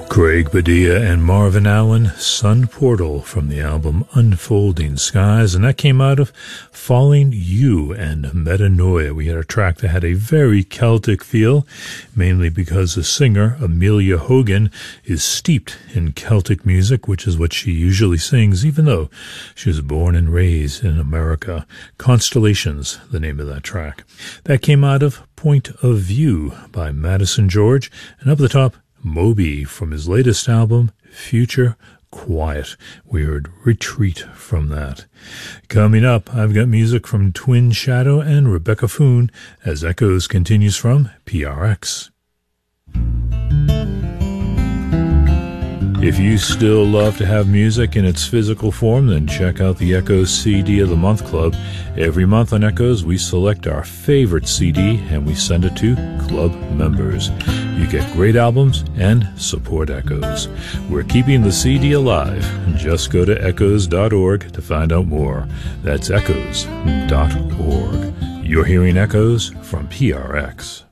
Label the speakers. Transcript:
Speaker 1: Craig Padilla and Marvin Allen, Sun Portal from the album Unfolding Skies, and that came out of Falling You and Metanoia. We had a track that had a very Celtic feel, mainly because the singer, Amelia Hogan, is steeped in Celtic music, which is what she usually sings, even though she was born and raised in America. Constellations, the name of that track. That came out of Point of View by Madison George, and up the top, Moby from his latest album, Future Quiet. We heard Retreat from that. Coming up, I've got music from Twin Shadow and Rebecca Foon as Echoes continues from PRX. If you still love to have music in its physical form, then check out the Echoes CD of the Month Club. Every month on Echoes, we select our favorite CD and we send it to club members. You get great albums and support Echoes. We're keeping the CD alive. Just go to echoes.org to find out more. That's echoes.org. You're hearing Echoes from PRX.